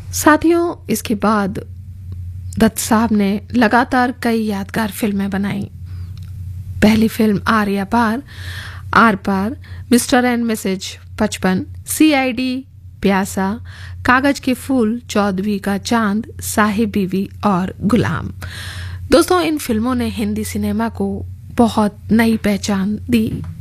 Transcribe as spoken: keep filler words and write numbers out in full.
साथियों, इसके बाद दत्त साहब ने लगातार कई यादगार फिल्में बनाई। पहली film Arya par, are par, mister and Mrs पचपन, सी आई डी, प्यासा, कागज के फूल, चौदहवीं का चांद, साहिब बीवी और गुलाम। दोस्तों, इन फिल्मों ने हिंदी सिनेमा को बहुत नई पहचान दी।